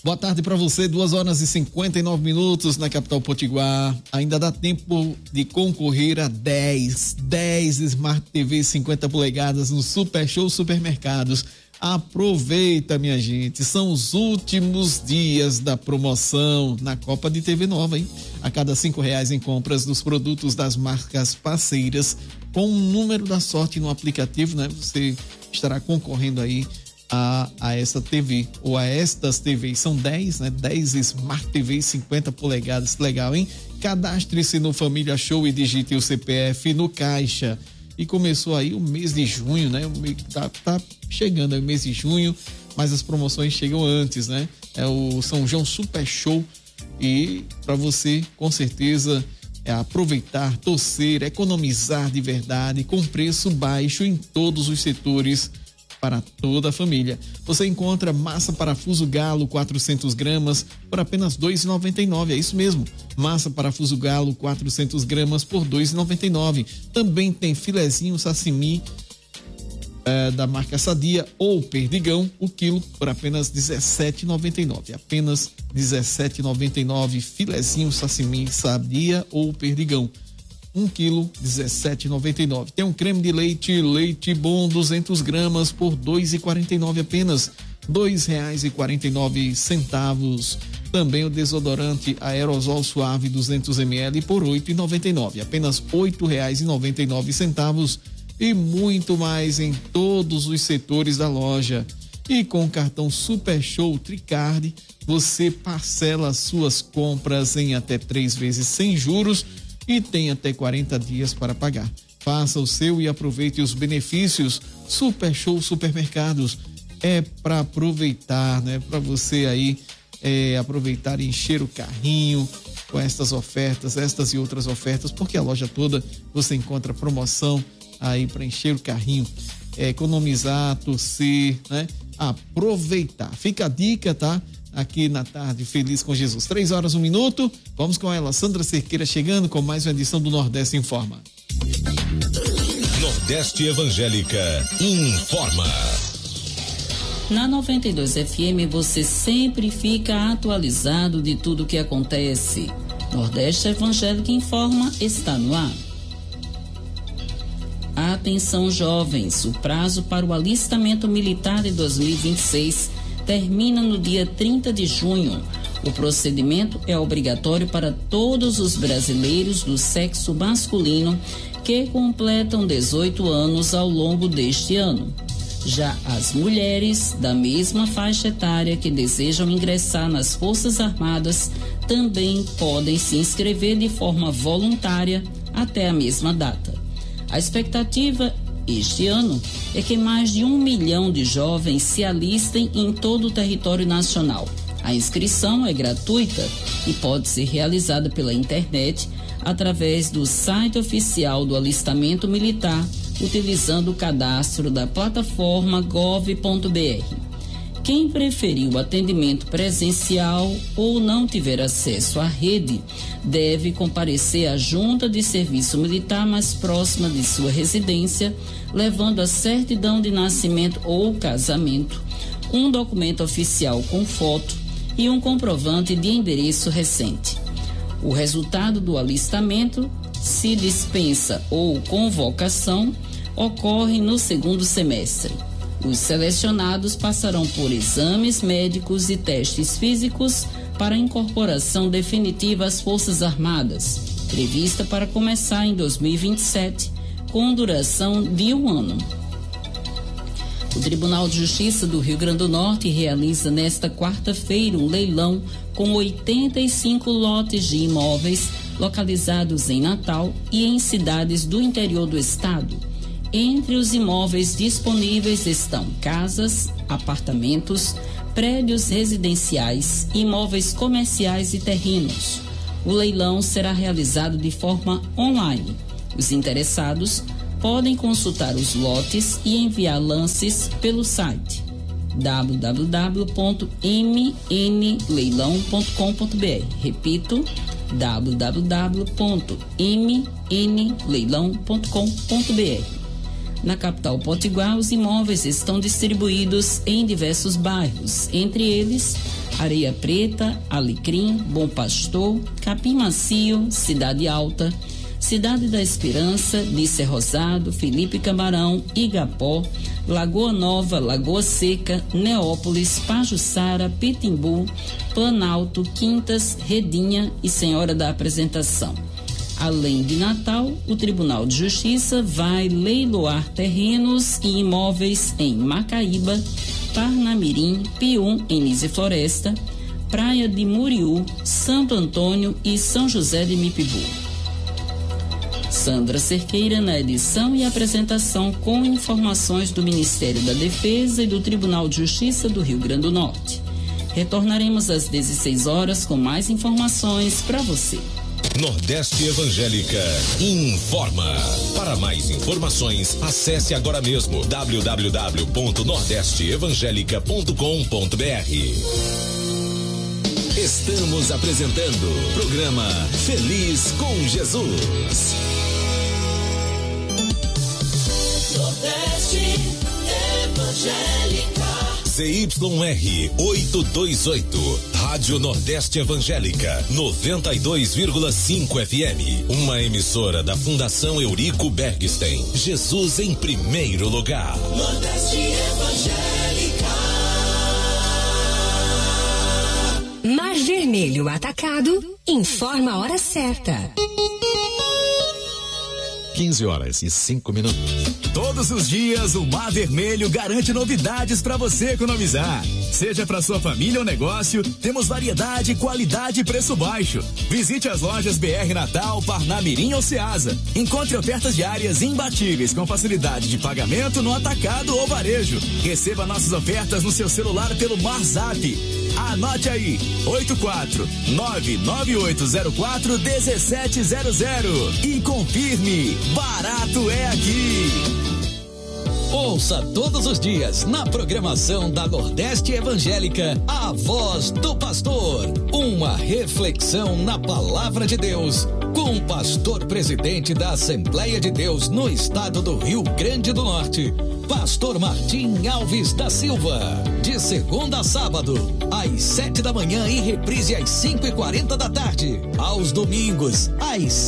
Boa tarde para você, 2h59 na capital potiguar. Ainda dá tempo de concorrer a 10 Smart TV 50 polegadas no Super Show Supermercados. Aproveita, minha gente, são os últimos dias da promoção na Copa de TV Nova, hein? A cada R$5 em compras dos produtos das marcas parceiras, com o número da sorte no aplicativo, né? Você estará concorrendo aí a essa TV, ou a estas TVs, são 10, né? 10 Smart TV 50 polegadas, legal, hein? Cadastre-se no Família Show e digite o CPF no caixa. E começou aí o mês de junho, né? Tá chegando aí o mês de junho, mas as promoções chegam antes, né? É o São João Super Show, e para você, com certeza, aproveitar, torcer, economizar de verdade, com preço baixo em todos os setores, para toda a família. Você encontra massa parafuso Galo 400 gramas por apenas R$2,99. É isso mesmo, massa parafuso Galo 400 gramas por R$2,99. Também tem filezinho sashimi da marca Sadia ou Perdigão, o quilo por apenas R$17,99. Apenas R$17,99, filezinho sashimi Sadia ou Perdigão. 1 quilo, R$17,99. Tem um creme de leite bom 200 gramas por R$2,49 apenas, R$2,49. Também o desodorante aerosol suave 200 ml por R$8,99, apenas R$8,99, e muito mais em todos os setores da loja. E com o cartão Super Show Tricard, você parcela suas compras em até 3 vezes sem juros e tem até 40 dias para pagar. Faça o seu e aproveite os benefícios. Super Show Supermercados é para aproveitar, né? Para você aí aproveitar e encher o carrinho com estas ofertas, estas e outras ofertas, porque a loja toda você encontra promoção aí para encher o carrinho, economizar, torcer, né? Aproveitar. Fica a dica, tá? Aqui na Tarde Feliz com Jesus. 3h01. Vamos com ela, Sandra Cerqueira, chegando com mais uma edição do Nordeste Informa. Nordeste Evangélica Informa. Na 92 FM você sempre fica atualizado de tudo que acontece. Nordeste Evangélica Informa está no ar. Atenção, jovens, o prazo para o alistamento militar de 2026 termina no dia 30 de junho. O procedimento é obrigatório para todos os brasileiros do sexo masculino que completam 18 anos ao longo deste ano. Já as mulheres da mesma faixa etária que desejam ingressar nas Forças Armadas também podem se inscrever de forma voluntária até a mesma data. A expectativa este ano é que mais de 1 milhão de jovens se alistem em todo o território nacional. A inscrição é gratuita e pode ser realizada pela internet através do site oficial do alistamento militar, utilizando o cadastro da plataforma gov.br. Quem preferir o atendimento presencial ou não tiver acesso à rede, deve comparecer à junta de serviço militar mais próxima de sua residência, levando a certidão de nascimento ou casamento, um documento oficial com foto e um comprovante de endereço recente. O resultado do alistamento, se dispensa ou convocação, ocorre no segundo semestre. Os selecionados passarão por exames médicos e testes físicos para a incorporação definitiva às Forças Armadas, prevista para começar em 2027, com duração de 1 ano. O Tribunal de Justiça do Rio Grande do Norte realiza nesta quarta-feira um leilão com 85 lotes de imóveis localizados em Natal e em cidades do interior do estado. Entre os imóveis disponíveis estão casas, apartamentos, prédios residenciais, imóveis comerciais e terrenos. O leilão será realizado de forma online. Os interessados podem consultar os lotes e enviar lances pelo site www.mnleilão.com.br. Repito, www.mnleilão.com.br. Na capital potiguar, os imóveis estão distribuídos em diversos bairros, entre eles Areia Preta, Alecrim, Bom Pastor, Capim Macio, Cidade Alta, Cidade da Esperança, Lícia Rosado, Felipe Camarão, Igapó, Lagoa Nova, Lagoa Seca, Neópolis, Pajuçara, Pitimbu, Planalto, Quintas, Redinha e Senhora da Apresentação. Além de Natal, o Tribunal de Justiça vai leiloar terrenos e imóveis em Macaíba, Parnamirim, Pium, em Nise Floresta, Praia de Muriú, Santo Antônio e São José de Mipibu. Sandra Cerqueira na edição e apresentação com informações do Ministério da Defesa e do Tribunal de Justiça do Rio Grande do Norte. Retornaremos às 16 horas com mais informações para você. Nordeste Evangélica informa. Para mais informações, acesse agora mesmo www.nordesteevangelica.com.br. Estamos apresentando o programa Feliz com Jesus. Nordeste Evangélica. CYR 828, Rádio Nordeste Evangélica, 92,5 FM. Uma emissora da Fundação Eurico Bergstein. Jesus em primeiro lugar. Nordeste Evangélica. Mar Vermelho Atacado informa a hora certa. 15h05. Todos os dias o Mar Vermelho garante novidades para você economizar. Seja para sua família ou negócio, temos variedade, qualidade e preço baixo. Visite as lojas BR Natal, Parnamirim ou Ceasa. Encontre ofertas diárias imbatíveis com facilidade de pagamento no atacado ou varejo. Receba nossas ofertas no seu celular pelo MarZap. Anote aí, 84998041700 e confirme, barato é aqui. Ouça todos os dias na programação da Nordeste Evangélica a Voz do Pastor, uma reflexão na Palavra de Deus com o pastor presidente da Assembleia de Deus no estado do Rio Grande do Norte, Pastor Martim Alves da Silva, de segunda a sábado, às 7 da manhã e reprise às 5h40 da tarde, aos domingos, às